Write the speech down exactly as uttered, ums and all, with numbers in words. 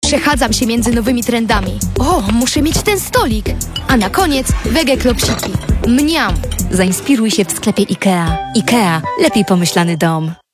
Przechadzam się między nowymi trendami. O, muszę mieć ten stolik. A na koniec wege klopsiki. Mniam. Zainspiruj się w sklepie IKEA. IKEA. Lepiej pomyślany dom.